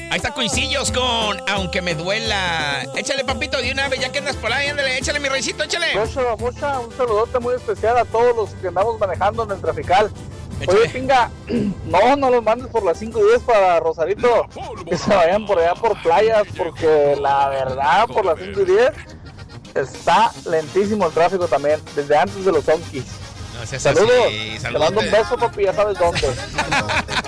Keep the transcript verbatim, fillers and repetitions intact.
Ahí está Cuisillos con Aunque me duela. Échale, papito, de una vez, ya que andas por ahí, ándale, échale, mi reycito, échale. Mucho, mucha, un saludote muy especial a todos los que andamos manejando en el trafical. Échale. Oye, pinga, no, no los mandes por las cinco y diez para Rosarito, que se vayan por allá por playas, porque la verdad, por las cinco y diez está lentísimo el tráfico también, desde antes de los Onkis. No seas Saludos, así, te mando un beso, papi, ya sabes dónde.